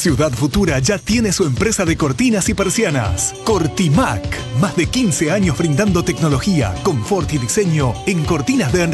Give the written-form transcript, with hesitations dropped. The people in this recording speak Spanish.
Ciudad Futura ya tiene su empresa de cortinas y persianas, Cortimac. Más de 15 años brindando tecnología, confort y diseño en cortinas de